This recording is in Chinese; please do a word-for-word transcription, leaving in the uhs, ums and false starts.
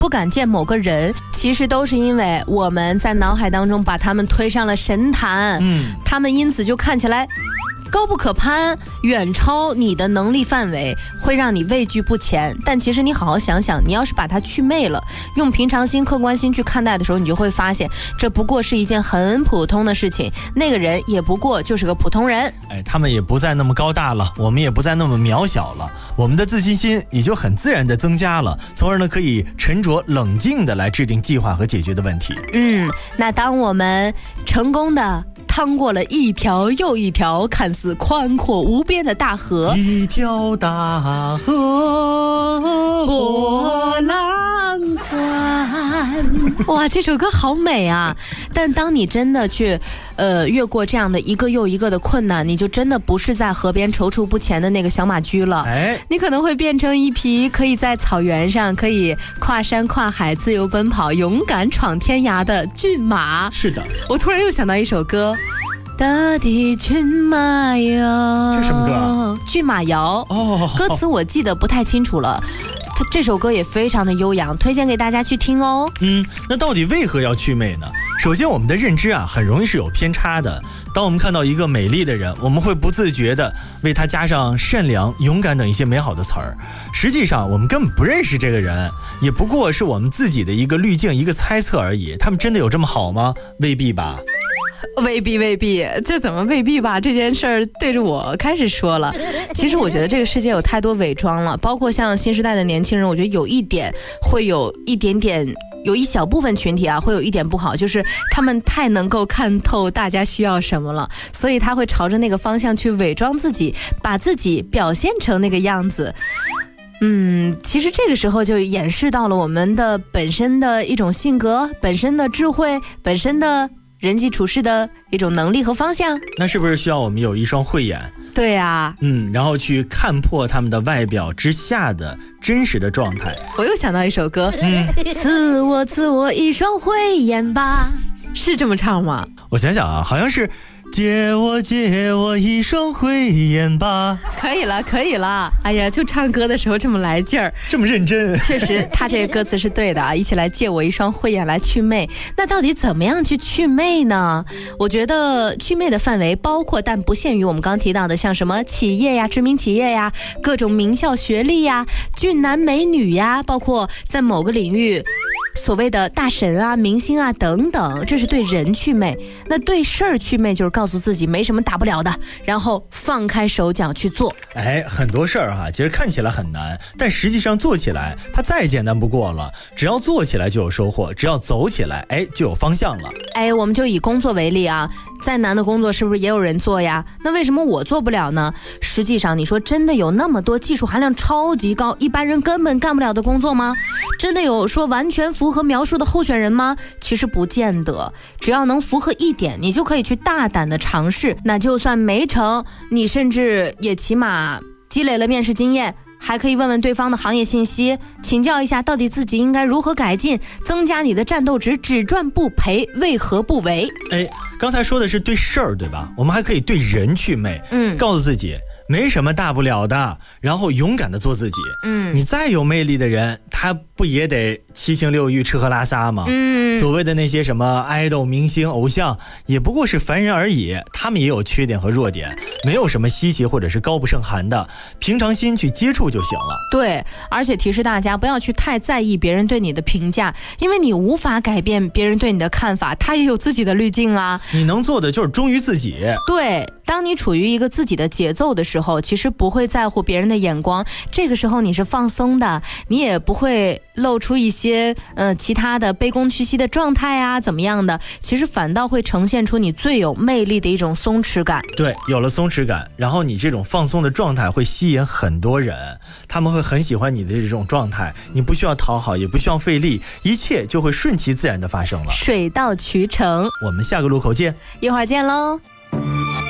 不敢见某个人，其实都是因为我们在脑海当中把他们推上了神坛，嗯，他们因此就看起来高不可攀，远超你的能力范围，会让你畏惧不前。但其实你好好想想，你要是把它去魅了，用平常心客观心去看待的时候，你就会发现这不过是一件很普通的事情，那个人也不过就是个普通人。 哎，他们也不再那么高大了，我们也不再那么渺小了，我们的自信心也就很自然的增加了，从而呢可以沉着冷静的来制定计划和解决的问题。 嗯，那当我们成功的趟过了一条又一条看似宽阔无边的大河， 一条大河波浪宽。哇，这首歌好美啊！但当你真的去呃越过这样的一个又一个的困难，你就真的不是在河边踌躇不前的那个小马驹了，哎，你可能会变成一匹可以在草原上可以跨山跨海自由奔跑，勇敢闯天涯的骏马。 是的， 我突然又想到一首歌，大地骏马摇。 这什么歌啊？ 骏马摇。哦，歌词我记得不太清楚了。它这首歌也非常的悠扬，推荐给大家去听哦。 嗯，那到底为何要祛魅呢？首先，我们的认知啊，很容易是有偏差的。当我们看到一个美丽的人，我们会不自觉的为他加上善良、勇敢等一些美好的词儿。实际上，我们根本不认识这个人，也不过是我们自己的一个滤镜、一个猜测而已。他们真的有这么好吗？未必吧。 未必未必，这怎么未必吧？这件事儿对着我开始说了。其实我觉得这个世界有太多伪装了，包括像新时代的年轻人，我觉得有一点会有一点点，有一小部分群体啊会有一点不好，就是他们太能够看透大家需要什么了，所以他会朝着那个方向去伪装自己，把自己表现成那个样子。嗯，其实这个时候就掩饰到了我们的本身的一种性格，本身的智慧，本身的人际处事的一种能力和方向。 那是不是需要我们有一双慧眼？ 对啊， 嗯，然后去看破他们的外表之下的真实的状态。 我又想到一首歌，嗯，赐我赐我一双慧眼吧，是这么唱吗？ 我想想啊，好像是借我借我一双慧眼吧。 可以了可以了，哎呀，就唱歌的时候这么来劲儿， 这么认真。 确实他这个歌词是对的啊，一起来借我一双慧眼来祛魅。那到底怎么样去祛魅呢？我觉得祛魅的范围包括但不限于我们刚提到的像什么企业呀、知名企业呀、各种名校学历呀、俊男美女呀，包括在某个领域所谓的大神啊、明星啊等等，这是对人祛魅。那对事儿祛魅就是告诉自己没什么大不了的，然后放开手脚去做。 哎，很多事儿哈，其实看起来很难，但实际上做起来它再简单不过了。只要做起来就有收获，只要走起来，哎，就有方向了。 哎，我们就以工作为例啊，再难的工作是不是也有人做呀？那为什么我做不了呢？实际上，你说真的有那么多技术含量超级高，一般人根本干不了的工作吗？真的有说完全符合描述的候选人吗？其实不见得，只要能符合一点，你就可以去大胆的尝试。那就算没成，你甚至也起码积累了面试经验，还可以问问对方的行业信息，请教一下到底自己应该如何改进，增加你的战斗值，只赚不赔，为何不为？ 哎，刚才说的是对事儿对吧？我们还可以对人祛魅，嗯，告诉自己没什么大不了的，然后勇敢的做自己。嗯，你再有魅力的人，他不也得七情六欲吃喝拉撒吗？嗯，所谓的那些什么爱豆明星偶像也不过是凡人而已，他们也有缺点和弱点，没有什么稀奇或者是高不胜寒的，平常心去接触就行了。 对，而且提示大家不要去太在意别人对你的评价，因为你无法改变别人对你的看法，他也有自己的滤镜啊。 你能做的就是忠于自己。 对，当你处于一个自己的节奏的时候，其实不会在乎别人的眼光，这个时候你是放松的，你也不会露出一些呃其他的卑躬屈膝的状态啊怎么样的，其实反倒会呈现出你最有魅力的一种松弛感。 对，有了松弛感，然后你这种放松的状态会吸引很多人，他们会很喜欢你的这种状态，你不需要讨好，也不需要费力，一切就会顺其自然的发生了， 水到渠成。 我们下个路口见， 一会儿见喽。